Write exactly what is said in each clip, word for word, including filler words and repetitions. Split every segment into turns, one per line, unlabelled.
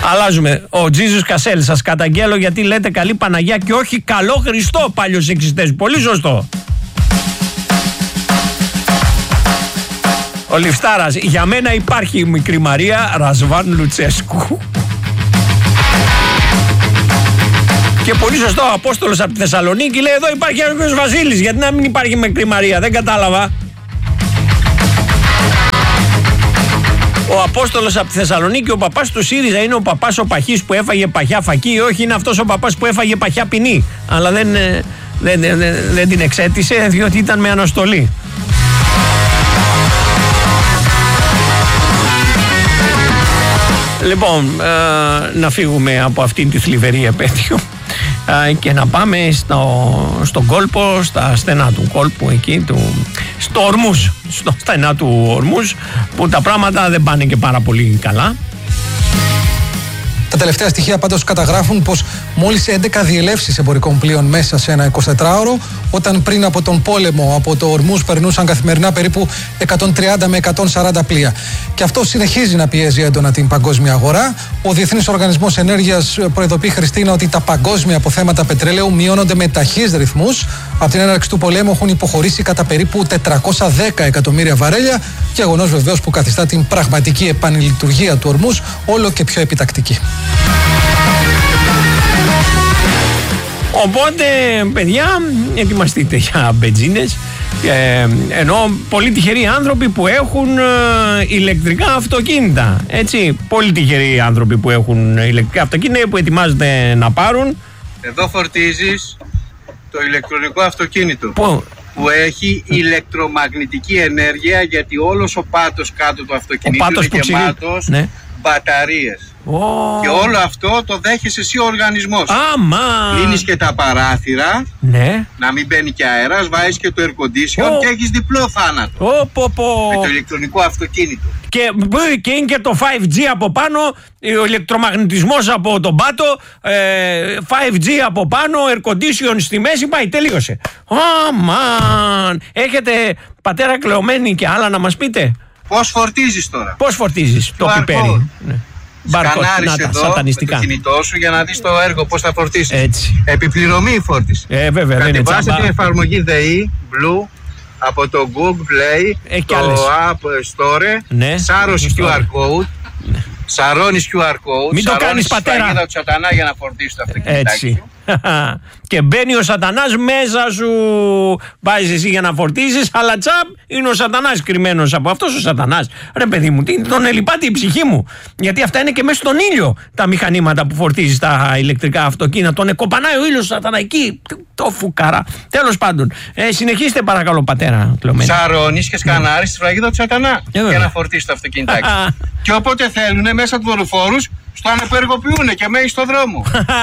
Αλλάζουμε. Ο Τζίζους Κασέλ, σας καταγγέλω γιατί λέτε καλή Παναγιά και όχι καλό Χριστό, πάλιος εξιστές. Πολύ σωστό. Ο Λιφστάρας, για μένα υπάρχει η μικρή Μαρία Ρασβάν Λουτσέσκου. Και πολύ σωστό, ο Απόστολος από τη Θεσσαλονίκη λέει εδώ υπάρχει Άγιος Βασίλης, γιατί να μην υπάρχει μικρή Μαρία, δεν κατάλαβα. Ο Απόστολος από τη Θεσσαλονίκη, ο παπάς του ΣΥΡΙΖΑ είναι ο παπάς ο παχής που έφαγε παχιά φακή, όχι είναι αυτός ο παπάς που έφαγε παχιά ποινή. Αλλά δεν, δεν, δεν, δεν, δεν την εξέτησε διότι ήταν με αναστολή. Λοιπόν, ε, να φύγουμε από αυτήν τη θλιβερή επέτειο ε, και να πάμε στο, στον κόλπο, στα στενά του κόλπου εκεί, του, στο Ορμούζ, στο στενά του Ορμούζ, που τα πράγματα δεν πάνε και πάρα πολύ καλά.
Τα τελευταία στοιχεία πάντως καταγράφουν πως μόλις έντεκα διελεύσεις εμπορικών πλοίων μέσα σε ένα εικοσιτετράωρο, όταν πριν από τον πόλεμο από το Ορμούζ περνούσαν καθημερινά περίπου εκατόν τριάντα με εκατόν σαράντα πλοία. Και αυτό συνεχίζει να πιέζει έντονα την παγκόσμια αγορά. Ο Διεθνής Οργανισμός Ενέργειας προειδοποιεί, Χριστίνα, ότι τα παγκόσμια αποθέματα πετρελαίου μειώνονται με ταχύς ρυθμούς. Από την έναρξη του πολέμου έχουν υποχωρήσει κατά περίπου τετρακόσια δέκα εκατομμύρια βαρέλια. Γεγονός βεβαίως που καθιστά την πραγματική επανλειτουργία του Ορμούζ όλο και πιο επιτακτική.
Οπότε, παιδιά, ετοιμαστείτε για μπενζίνες. Ε, ενώ πολύ τυχεροί άνθρωποι που έχουν ε, ηλεκτρικά αυτοκίνητα. Έτσι, πολύ τυχεροί άνθρωποι που έχουν ηλεκτρικά αυτοκίνητα, που ετοιμάζονται να πάρουν.
Εδώ φορτίζεις το ηλεκτρονικό αυτοκίνητο.
Πού?
Που έχει ηλεκτρομαγνητική ενέργεια, γιατί όλος ο πάτος κάτω του αυτοκινήτου είναι γεμάτος, ναι, μπαταρίες. Oh. Και όλο αυτό το δέχεσαι εσύ ο οργανισμός.
Άμα.
Κλείνεις και τα παράθυρα,
ναι,
να μην μπαίνει και αέρας, βάζεις και το air condition oh. και έχεις διπλό θάνατο.
Oh, po, po.
Με το ηλεκτρονικό αυτοκίνητο.
Και, και είναι και το φάιβ τζι από πάνω, ο ηλεκτρομαγνητισμός από τον πάτο, ε, φάιβ τζι από πάνω, air condition στη μέση, πάει, τελείωσε. Αμάν. Oh, έχετε, πατέρα Κλεωμένη, και άλλα να μας πείτε?
Πώς φορτίζεις τώρα?
Πώς φορτίζεις το πιπέρι? Ναι.
Σκανάρεις εδώ σατανιστικά με το κινητό σου για να δεις το έργο πώς θα φορτίσεις.
Έτσι.
Επιπληρωμή η φόρτιση.
Ε, βέβαια, δεν είναι τσάμπα.
Κατεβάστε την εφαρμογή ΔΕΗ Blue από το Google Play,
ε,
το App Store,
ναι,
σάρος κιου αρ Code, ναι, σαρώνεις κιου αρ Code,
μην το κάνεις, πατέρα,
σφραγίδα του σατανά για να φορτίσεις το αυτοκίνητάκι σου.
Και μπαίνει ο σατανάς μέσα σου. Βάζεις εσύ για να φορτίσεις, αλλά τσαπ, είναι ο σατανάς κρυμμένος από αυτός ο σατανάς. Ρε παιδί μου, τον ελυπάται η ψυχή μου. Γιατί αυτά είναι και μέσα στον ήλιο τα μηχανήματα που φορτίζεις τα ηλεκτρικά αυτοκίνητα. Τον εκοπανάει ο ήλιος σατανά εκεί. Το φουκαρά. Τέλος πάντων, ε, συνεχίστε παρακαλώ, πατέρα Κλωμένη.
Σαρώνεις και σκανάρεις τη σφραγίδα του σατανά για να φορτίσεις το αυτοκίνητάκι. Και όποτε θέλουν μέσα του δορυφόρους, στο ανεπεργοποιούνε και μένει στον δρόμο.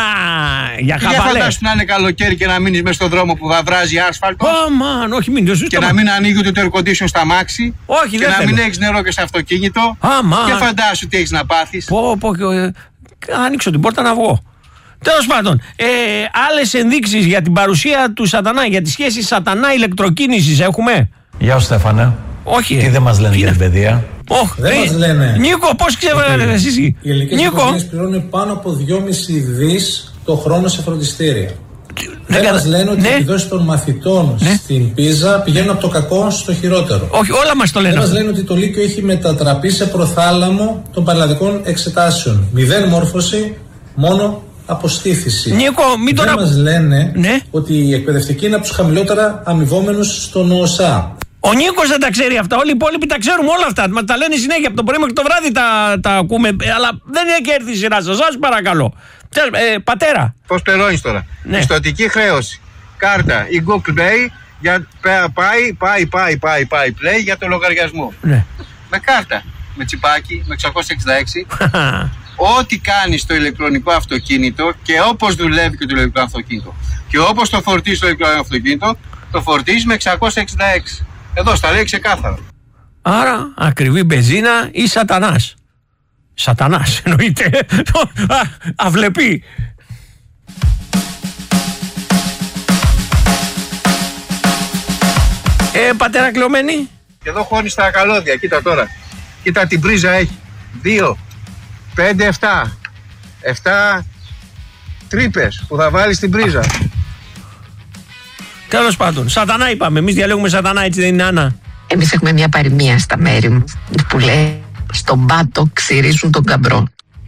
Για
χαβαλέ. Για φαντάσου να είναι καλοκαίρι και να μείνεις μέσα στον δρόμο που βράζει άσφαλτο.
Oh, man, όχι, μην το ζεις.
Και να μην ανοίγει ούτε το air condition στα μάξι.
Όχι,
και
δεν
να
θέλω.
μην έχεις νερό και στο αυτοκίνητο.
Oh, man.
Και φαντάσου τι έχεις να πάθεις.
Πω, πω, ε, ανοίξω την πόρτα να βγω. Τέλος πάντων, ε, άλλες ενδείξεις για την παρουσία του σατανά, για τη σχέση σατανά-ηλεκτροκίνησης έχουμε?
Γεια σου, Στέφανε.
Όχι.
Τι δεν μας λένε για την παιδεία?
Oh,
δεν
ε,
μας λένε.
Νίκο, πώς ξέρετε εσείς?
Οι ελληνικές οικογένειες πληρώνουν πάνω από δυόμισι δις το χρόνο σε φροντιστήρια. Δεν ναι, μας λένε ότι ναι, οι επιδόσεις των μαθητών ναι, στην Πίζα πηγαίνουν από το κακό στο χειρότερο.
Όχι, όλα μας το λένε.
Δεν μας λένε ότι το Λύκειο έχει μετατραπεί σε προθάλαμο των πανελλαδικών εξετάσεων. Μηδέν μόρφωση, μόνο αποστήθηση.
Νίκο, μην
δεν
τώρα...
μας λένε
ναι,
ότι οι εκπαιδευτικοί είναι από τους χαμηλότερα αμοιβόμενους στον ΟΣΑ.
Ο Νίκος δεν τα ξέρει αυτά. Όλοι οι υπόλοιποι τα ξέρουμε όλα αυτά. Μας τα λένε συνέχεια από το πρωί μέχρι το βράδυ τα, τα ακούμε. Αλλά δεν έχει έρθει η σειρά σας. Σας παρακαλώ. Ε, πατέρα.
Πώς πληρώνεις τώρα?
Ναι.
Πιστωτική χρέωση. Κάρτα ή Google Pay για, πάει, πάει, πάει, πάει, πάει Play για το λογαριασμό.
Ναι.
Με κάρτα. Με τσιπάκι, με εξακόσια εξήντα έξι. Ό,τι κάνεις στο ηλεκτρονικό αυτοκίνητο και όπως δουλεύει και το ηλεκτρονικό αυτοκίνητο και όπως το φορτίζεις το ηλεκτρονικό αυτοκίνητο, το φορτίζεις με εξακόσια εξήντα έξι. Εδώ στα λέει ξεκάθαρα.
Άρα ακριβή μπενζίνα ή σατανάς? Σατανάς εννοείται. Α, αυλεπή. Ε, πατέρα Κλωμένη.
Και εδώ χώνεις τα καλώδια, κοίτα τώρα. Κοίτα την πρίζα έχει. δύο, πέντε, επτά. εφτά τρύπες που θα βάλεις στην πρίζα.
Τέλος πάντων, σατανά είπαμε. Εμείς διαλέγουμε σατανά, έτσι δεν είναι, Άννα?
Εμείς έχουμε μια παροιμία στα μέρη μου που λέει στον πάτο ξυρίζουν τον καμπρό.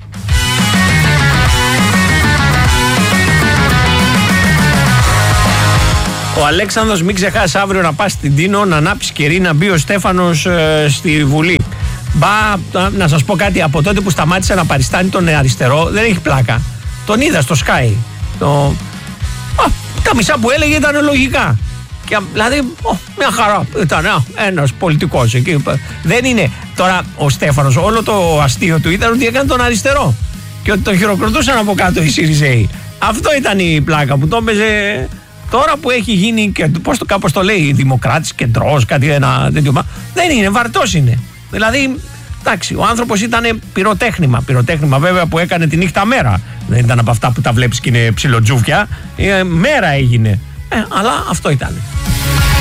Ο Αλέξανδρος, μην ξεχάσει αύριο να πας στην Τίνο, να ανάψει κερί, να μπει ο Στέφανος ε, στη Βουλή. Μπα, να σας πω κάτι, από τότε που σταμάτησε να παριστάνει τον αριστερό, δεν έχει πλάκα. Τον είδα στο Sky. Το... Α, τα μισά που έλεγε ήταν λογικά. Και, δηλαδή, ο, μια χαρά. Ήταν α, ένας πολιτικός εκεί. Δεν είναι. Τώρα ο Στέφανος, όλο το αστείο του ήταν ότι έκανε τον αριστερό. Και ότι τον χειροκροτούσαν από κάτω οι ΣΥΡΙΖΕΙ. Αυτό ήταν η πλάκα που το έπαιζε. Τώρα που έχει γίνει, και πώς το, κάπως το λέει, δημοκράτης, κεντρός, κάτι ένα τέτοιο. Δεν είναι, βαρτός είναι. Δηλαδή, εντάξει, ο άνθρωπος ήταν πυροτέχνημα. Πυροτέχνημα βέβαια που έκανε τη νύχτα μέρα. Δεν ήταν από αυτά που τα βλέπεις και είναι ψιλοτζούφια. Ε, μέρα έγινε. Ε, αλλά αυτό ήταν.